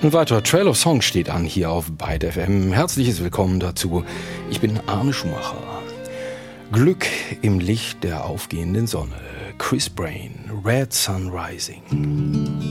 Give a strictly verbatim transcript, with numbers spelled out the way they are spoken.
Ein weiterer Trail of Songs steht an hier auf Byte F M. Herzliches Willkommen dazu. Ich bin Arne Schumacher. Glück im Licht der aufgehenden Sonne. Chris Brain, Red Sun Rising.